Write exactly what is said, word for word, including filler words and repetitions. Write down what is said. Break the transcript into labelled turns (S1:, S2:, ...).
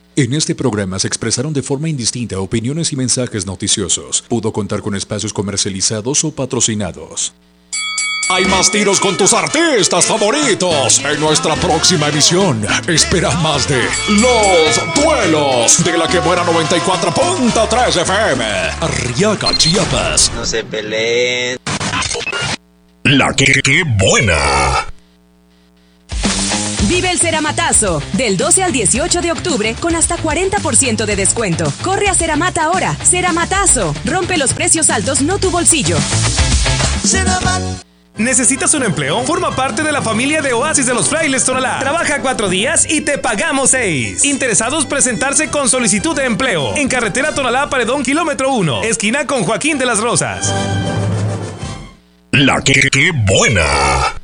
S1: En este programa se expresaron de forma indistinta opiniones y mensajes noticiosos. Pudo contar con espacios comercializados o patrocinados. Hay más tiros con tus artistas favoritos. En nuestra próxima emisión, espera más de Los Duelos de la que buena noventa y cuatro punto tres F M. Arriaga, Chiapas.
S2: No se peleen.
S3: La que, que buena.
S4: Vive el Ceramatazo del doce al dieciocho de octubre con hasta cuarenta por ciento de descuento. Corre a Ceramata ahora. Ceramatazo. Rompe los precios altos, no tu bolsillo.
S5: Ceramat. ¿Necesitas un empleo? Forma parte de la familia de Oasis de los Frailes Tonalá. Trabaja cuatro días y te pagamos seis. Interesados presentarse con solicitud de empleo. En carretera Tonalá Paredón, kilómetro uno. Esquina con Joaquín de las Rosas.
S3: La que, que buena.